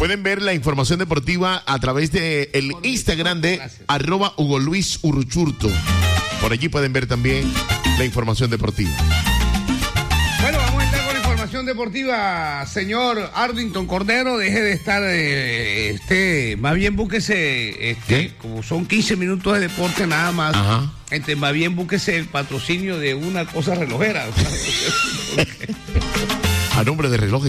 Pueden ver la información deportiva a través de el Instagram de @HugoLuisUruchurto. Por allí pueden ver también la información deportiva. Bueno, vamos a entrar con la información deportiva. Señor Ardington Cordero, deje de estar, más bien búsquese, como son 15 minutos de deporte nada más. Ajá. Más bien búsquese el patrocinio de una cosa relojera. A nombre de relojes